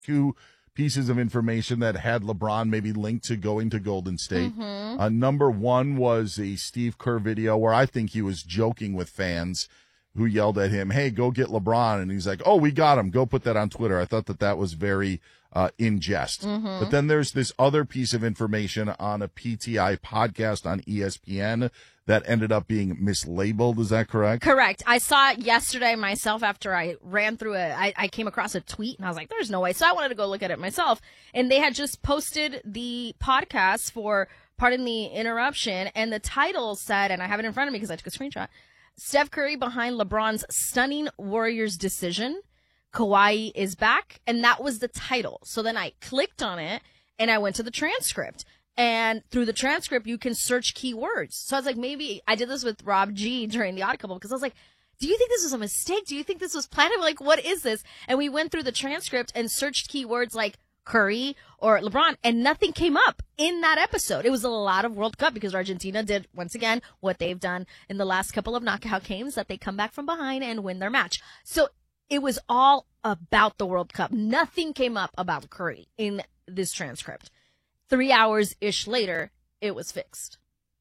two pieces of information that had LeBron maybe linked to going to Golden State. Number one was a Steve Kerr video where I think he was joking with fans who yelled at him, "Hey, go get LeBron." And he's like, "Oh, we got him. Go put that on Twitter." I thought that was very in jest. But then there's this other piece of information on a PTI podcast on ESPN that ended up being mislabeled. Is that correct? Correct. I saw it yesterday myself after I ran through it. I came across a tweet and I was like, there's no way. So I wanted to go look at it myself. And they had just posted the podcast for Pardon the Interruption. And the title said, and I have it in front of me because I took a screenshot, Steph Curry behind LeBron's stunning Warriors decision. Kawhi is back. And that was the title. So then I clicked on it and I went to the transcript. And through the transcript, you can search keywords. So I was like, maybe I did this with Rob G during the Odd Couple because I was like, do you think this was a mistake? Do you think this was planned? I'm like, what is this? And we went through the transcript and searched keywords like Curry or LeBron, and nothing came up in that episode. It was a lot of World Cup because Argentina did, once again, what they've done in the last couple of knockout games, that they come back from behind and win their match. So it was all about the World Cup. Nothing came up about Curry in this transcript. 3 hours-ish later, it was fixed.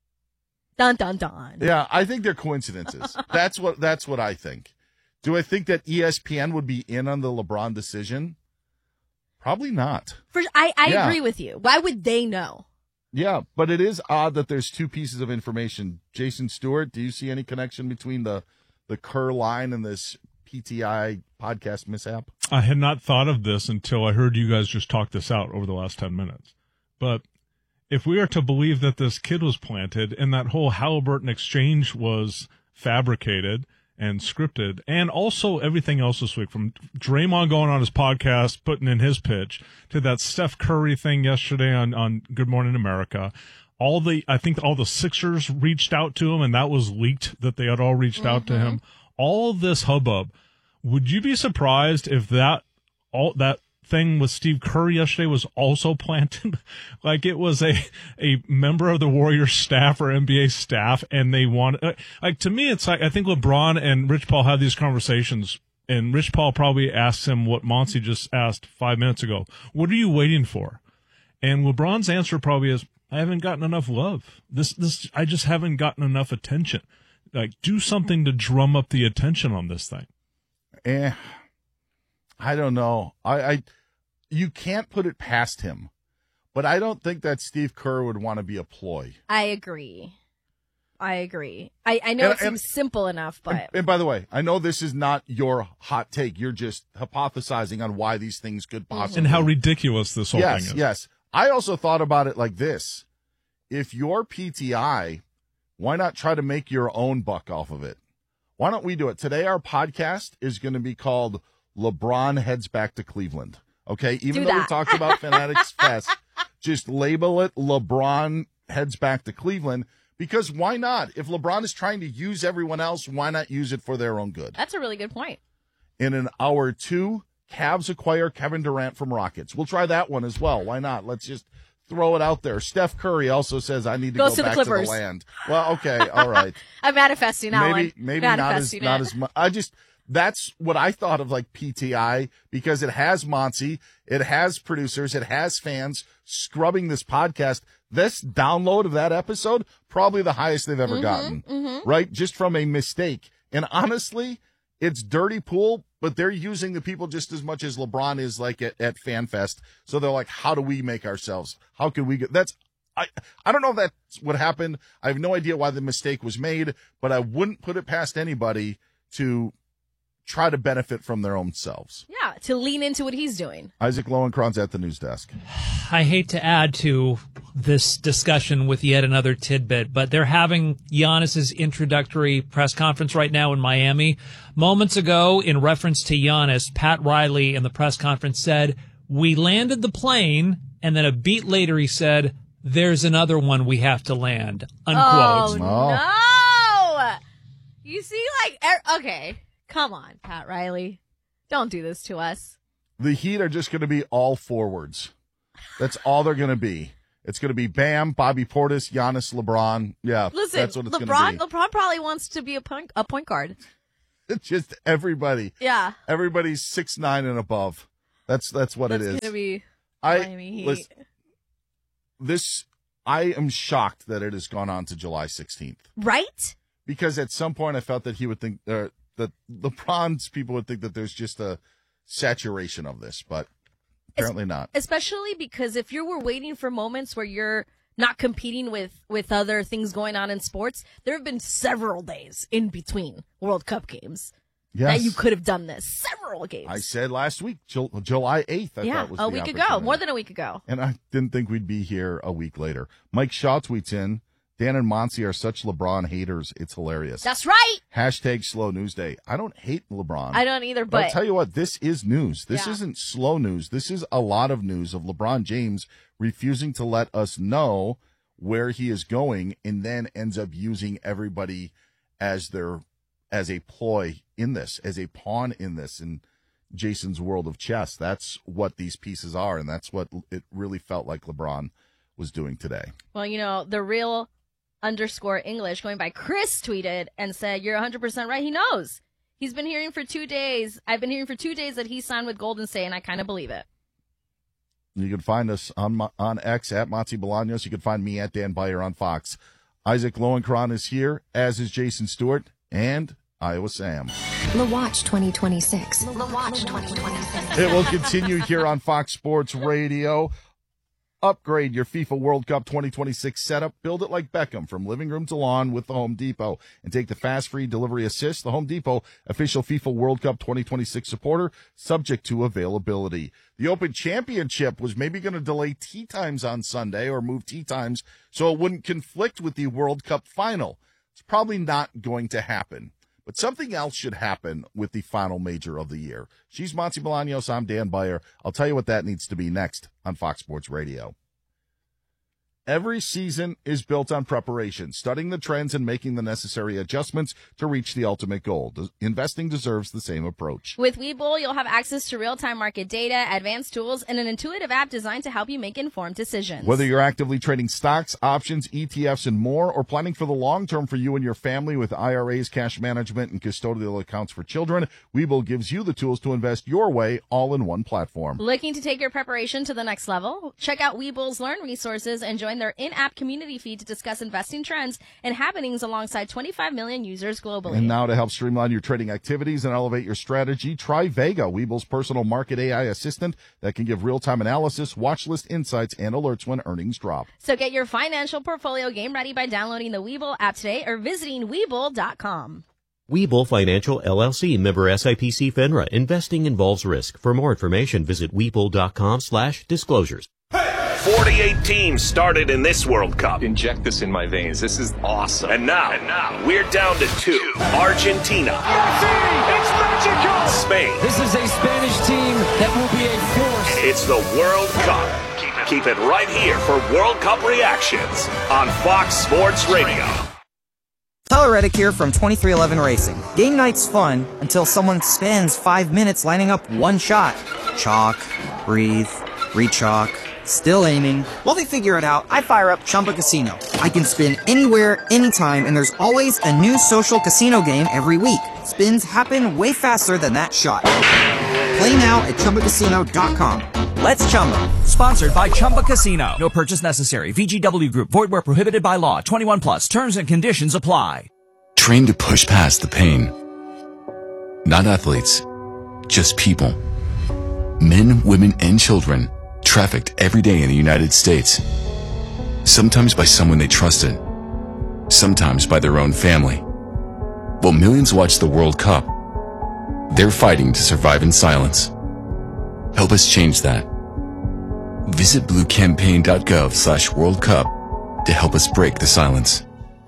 Dun, dun, dun. Yeah, I think they're coincidences. That's what I think. Do I think that ESPN would be in on the LeBron decision? Probably not. I agree with you. Why would they know? Yeah, but it is odd that there's two pieces of information. Jason Stewart, do you see any connection between the Kerr line and this PTI podcast mishap? I had not thought of this until I heard you guys just talk this out over the last 10 minutes. But if we are to believe that this kid was planted and that whole Halliburton exchange was fabricated and scripted, and also everything else this week, from Draymond going on his podcast, putting in his pitch, to that Steph Curry thing yesterday on Good Morning America, I think all the Sixers reached out to him, and that was leaked that they had all reached out to him. All this hubbub. Would you be surprised if that thing with Steve Kerr yesterday was also planted? Like it was a member of the Warriors staff or NBA staff, and they wanted, like, to me, it's like, I think LeBron and Rich Paul had these conversations, and Rich Paul probably asked him what Monty just asked 5 minutes ago. What are you waiting for? And LeBron's answer probably is, I haven't gotten enough love. I just haven't gotten enough attention. Like, do something to drum up the attention on this thing. I don't know. You can't put it past him, but I don't think that Steve Kerr would want to be a ploy. I agree. I know it seems simple enough, but... And by the way, I know this is not your hot take. You're just hypothesizing on why these things could possibly... And how ridiculous this whole thing is. Yes. I also thought about it like this. If you're PTI, why not try to make your own buck off of it? Why don't we do it? Today, our podcast is going to be called LeBron Heads Back to Cleveland. Okay, even though we talked about Fanatics Fest, just label it LeBron Heads Back to Cleveland, because why not? If LeBron is trying to use everyone else, why not use it for their own good? That's a really good point. In an hour 2, Cavs acquire Kevin Durant from Rockets. We'll try that one as well. Why not? Let's just throw it out there. Steph Curry also says, I need to go back to the land. Well, okay, all right. I'm manifesting that one. Maybe not as much. That's what I thought of, like PTI, because it has Monty, it has producers, it has fans scrubbing this podcast. This download of that episode, probably the highest they've ever gotten, right? Just from a mistake. And honestly, it's dirty pool, but they're using the people just as much as LeBron is, like at FanFest. So they're like, how do we make ourselves? How can we get I don't know if that's what happened. I have no idea why the mistake was made, but I wouldn't put it past anybody to try to benefit from their own selves. Yeah, to lean into what he's doing. Isaac Lowenkron's at the news desk. I hate to add to this discussion with yet another tidbit, but they're having Giannis's introductory press conference right now in Miami. Moments ago, in reference to Giannis, Pat Riley in the press conference said, "We landed the plane," and then a beat later he said, "There's another one we have to land." Unquote. Oh, no! You see, okay. Come on, Pat Riley. Don't do this to us. The Heat are just going to be all forwards. That's all they're going to be. It's going to be Bam, Bobby Portis, Giannis, LeBron. Yeah, listen, that's what it's going to be. LeBron probably wants to be a point guard. It's just everybody. Yeah. Everybody's 6'9" and above. That's what it is. It's going to be Miami Heat. I am shocked that it has gone on to July 16th. Right? Because at some point I felt that he would think that LeBron's people would think that there's just a saturation of this, but apparently not. Especially because if you were waiting for moments where you're not competing with other things going on in sports, there have been several days in between World Cup games that you could have done this. Several games. I said last week, July 8th, I thought was a week ago, more than a week ago. And I didn't think we'd be here a week later. Mike Shaw tweets in, Dan and Monty are such LeBron haters. It's hilarious. That's right. Hashtag slow news day. I don't hate LeBron. I don't either, but I'll tell you what, this is news. This isn't slow news. This is a lot of news of LeBron James refusing to let us know where he is going and then ends up using everybody as a ploy in this, as a pawn in this in Jason's world of chess. That's what these pieces are, and that's what it really felt like LeBron was doing today. Well, the real _English going by Chris tweeted and said, "You're 100% right. He knows. He's been hearing for 2 days. I've been hearing for 2 days that he signed with Golden State, and I kind of believe it." You can find us on X at Monty Bolaños. You can find me at Dan Beyer on Fox. Isaac Lowenkron is here, as is Jason Stewart and Iowa Sam. The Watch 2026. The Watch 2026. It will continue here on Fox Sports Radio. Upgrade your FIFA World Cup 2026 setup. Build it like Beckham from living room to lawn with the Home Depot. And take the fast, free delivery assist. The Home Depot, official FIFA World Cup 2026 supporter, subject to availability. The Open Championship was maybe going to delay tee times on Sunday or move tee times so it wouldn't conflict with the World Cup final. It's probably not going to happen. But something else should happen with the final major of the year. She's Monty Bolaños. I'm Dan Beyer. I'll tell you what that needs to be next on Fox Sports Radio. Every season is built on preparation, studying the trends and making the necessary adjustments to reach the ultimate goal. Investing deserves the same approach. With Webull, you'll have access to real-time market data, advanced tools, and an intuitive app designed to help you make informed decisions. Whether you're actively trading stocks, options, ETFs, and more, or planning for the long term for you and your family with IRAs, cash management, and custodial accounts for children, Webull gives you the tools to invest your way all in one platform. Looking to take your preparation to the next level? Check out Webull's Learn resources and join their in-app community feed to discuss investing trends and happenings alongside 25 million users globally. And now to help streamline your trading activities and elevate your strategy, try Vega, Webull's personal market AI assistant that can give real-time analysis, watch list insights, and alerts when earnings drop. So get your financial portfolio game ready by downloading the Webull app today or visiting Webull.com. Webull Financial LLC, member SIPC FINRA. Investing involves risk. For more information, visit Webull.com/disclosures. 48 teams started in this World Cup. Inject this in my veins. This is awesome. And now we're down to 2. Argentina. It's magical! Spain. This is a Spanish team that will be a force. It's the World Cup. Keep it right here for World Cup reactions on Fox Sports Radio. Tyler Reddick here from 2311 Racing. Game night's fun until someone spends 5 minutes lining up one shot. Chalk, breathe, re-chalk, still aiming. While they figure it out, I fire up Chumba Casino. I can spin anywhere, anytime, and there's always a new social casino game every week. Spins happen way faster than that shot. Play now at ChumbaCasino.com. Let's Chumba. Sponsored by Chumba Casino. No purchase necessary. VGW Group. Void where prohibited by law. 21 plus. Terms and conditions apply. Train to push past the pain. Not athletes. Just people. Men, women, and children trafficked every day in the United States. Sometimes by someone they trusted. Sometimes by their own family. While millions watch the World Cup, they're fighting to survive in silence. Help us change that. Visit bluecampaign.gov/World Cup to help us break the silence.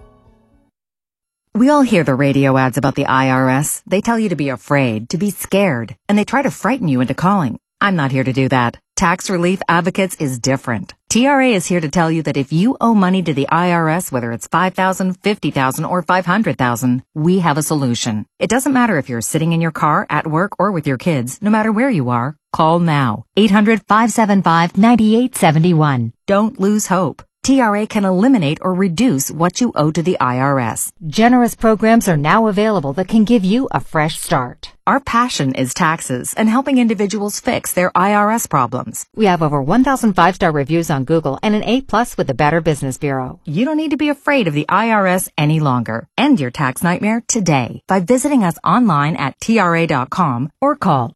We all hear the radio ads about the IRS. They tell you to be afraid, to be scared, and they try to frighten you into calling. I'm not here to do that. Tax Relief Advocates is different. TRA is here to tell you that if you owe money to the IRS, whether it's $5,000, $50,000, or $500,000, we have a solution. It doesn't matter if you're sitting in your car, at work, or with your kids. No matter where you are, call now. 800-575-9871. Don't lose hope. TRA can eliminate or reduce what you owe to the IRS. Generous programs are now available that can give you a fresh start. Our passion is taxes and helping individuals fix their IRS problems. We have over 1,000 5-star reviews on Google and an A+ with the Better Business Bureau. You don't need to be afraid of the IRS any longer. End your tax nightmare today by visiting us online at TRA.com or call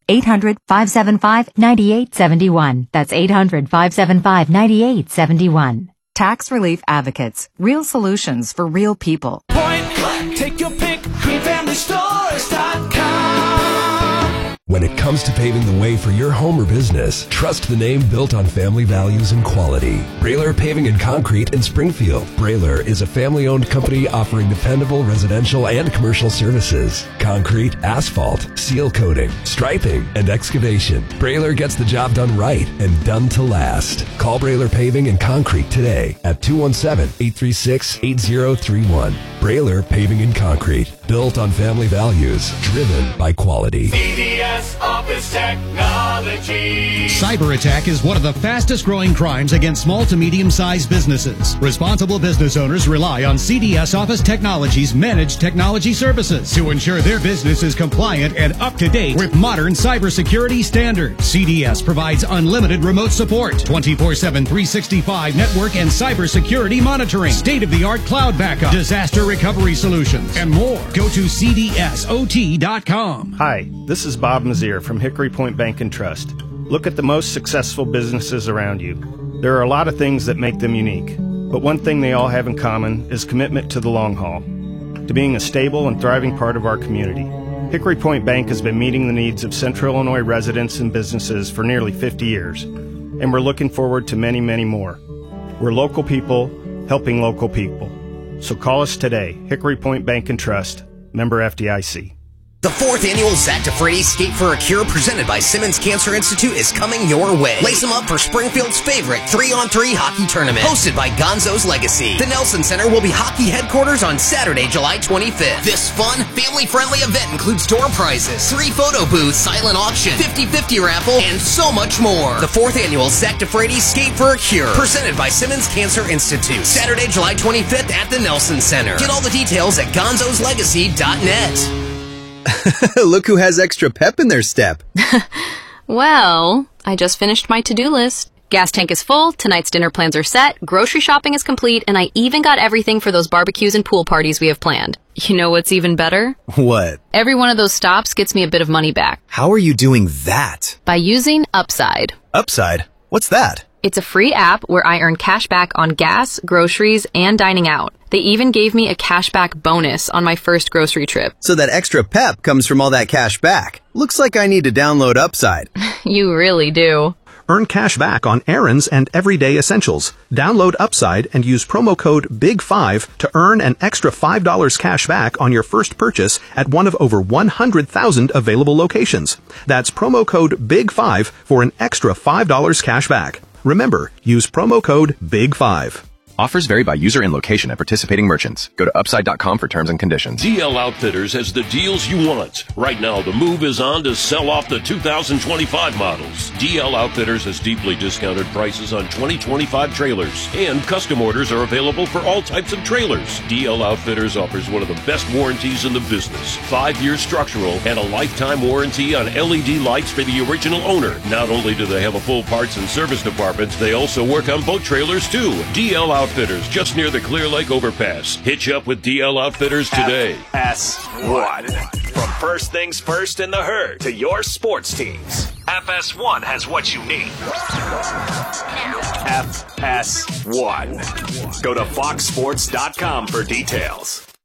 800-575-9871. That's 800-575-9871. Tax Relief Advocates. Real solutions for real people. Point blank. Take your pick. QueenFamilyStores.com. When it comes to paving the way for your home or business, trust the name built on family values and quality. Brailer Paving and Concrete in Springfield. Brailer is a family-owned company offering dependable residential and commercial services. Concrete, asphalt, seal coating, striping, and excavation. Brailer gets the job done right and done to last. Call Brailer Paving and Concrete today at 217-836-8031. Brailer Paving and Concrete. Built on family values, driven by quality. CDS Office Technology. Cyber attack is one of the fastest growing crimes against small to medium-sized businesses. Responsible business owners rely on CDS Office Technology's managed technology services to ensure their business is compliant and up to date with modern cybersecurity standards. CDS provides unlimited remote support, 24/7, 365 network and cybersecurity monitoring, state-of-the-art cloud backup, disaster recovery solutions, and more. Go to cdsot.com. Hi, this is Bob Mazier from Hickory Point Bank and Trust. Look at the most successful businesses around you. There are a lot of things that make them unique, but one thing they all have in common is commitment to the long haul, to being a stable and thriving part of our community. Hickory Point Bank has been meeting the needs of Central Illinois residents and businesses for nearly 50 years, and we're looking forward to many, many more. We're local people helping local people. So call us today, Hickory Point Bank and Trust, member FDIC. The 4th annual Zach DeFrady Skate for a Cure presented by Simmons Cancer Institute is coming your way. Lace them up for Springfield's favorite 3-on-3 hockey tournament, hosted by Gonzo's Legacy. The Nelson Center will be hockey headquarters on Saturday, July 25th. This fun, family-friendly event includes door prizes, 3 photo booths, silent auction, 50-50 raffle, and so much more. The 4th annual Zach DeFrady Skate for a Cure, presented by Simmons Cancer Institute. Saturday, July 25th at the Nelson Center. Get all the details at gonzoslegacy.net. Look who has extra pep in their step. Well, I just finished my to-do list. Gas tank is full, tonight's dinner plans are set, grocery shopping is complete, and I even got everything for those barbecues and pool parties we have planned. You know what's even better? What? Every one of those stops gets me a bit of money back. How are you doing that? By using Upside. Upside? What's that? It's a free app where I earn cash back on gas, groceries, and dining out. They even gave me a cashback bonus on my first grocery trip. So that extra pep comes from all that cash back. Looks like I need to download Upside. You really do. Earn cash back on errands and everyday essentials. Download Upside and use promo code BIG5 to earn an extra $5 cash back on your first purchase at one of over 100,000 available locations. That's promo code BIG5 for an extra $5 cash back. Remember, use promo code BIG5. Offers vary by user and location at participating merchants. Go to Upside.com for terms and conditions. DL Outfitters has the deals you want. Right now, the move is on to sell off the 2025 models. DL Outfitters has deeply discounted prices on 2025 trailers, and custom orders are available for all types of trailers. DL Outfitters offers one of the best warranties in the business. 5-year structural and a lifetime warranty on LED lights for the original owner. Not only do they have a full parts and service department, they also work on boat trailers too. DL Outfitters, just near the Clear Lake overpass. Hitch up with DL Outfitters today. FS1. From first things first in the herd to your sports teams, FS1 has what you need. FS1. Go to foxsports.com for details.